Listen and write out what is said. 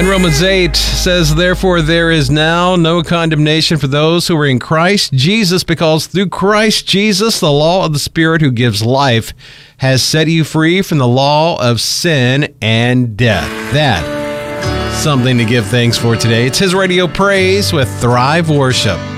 And Romans 8 says, "Therefore there is now no condemnation for those who are in Christ Jesus, because through Christ Jesus, the law of the Spirit who gives life has set you free from the law of sin and death." That, something to give thanks for today. It's His Radio Praise with Thrive Worship.